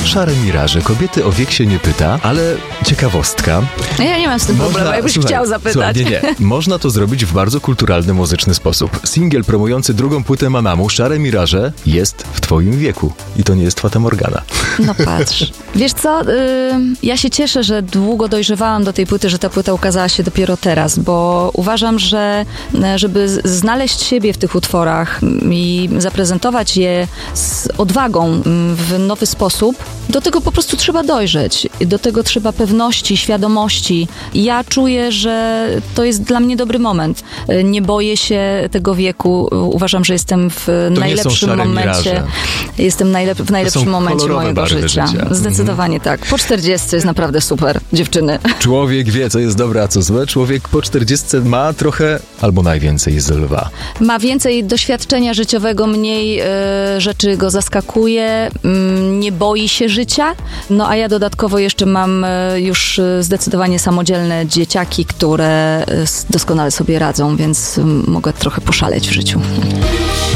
Szare miraże. Kobiety o wiek się nie pyta, ale ciekawostka. Ja nie mam z tym problemu, jakbyś chciał zapytać. Nie. Można to zrobić w bardzo kulturalny, muzyczny sposób. Singiel promujący drugą płytę Mamamu, Szare miraże, jest w twoim wieku. I to nie jest Fata Morgana. No patrz. Wiesz co, ja się cieszę, że długo dojrzewałam do tej płyty, że ta płyta ukazała się dopiero teraz, bo uważam, że żeby znaleźć siebie w tych utworach i zaprezentować je z odwagą w nowy sposób, do tego po prostu trzeba dojrzeć. Do tego trzeba pewności, świadomości. Ja czuję, że to jest dla mnie dobry moment. Nie boję się tego wieku. Uważam, że jestem w najlepszym momencie. Jestem w najlepszym momencie mojego życia. Zdecydowanie tak. Po 40 jest naprawdę super, dziewczyny. Człowiek wie, co jest dobre, a co złe. Człowiek po 40 ma trochę, albo najwięcej z lwa. Ma więcej doświadczenia życiowego, mniej rzeczy go zaskakuje, nie boi się życia. No a ja dodatkowo jeszcze mam już zdecydowanie samodzielne dzieciaki, które doskonale sobie radzą, więc mogę trochę poszaleć w życiu.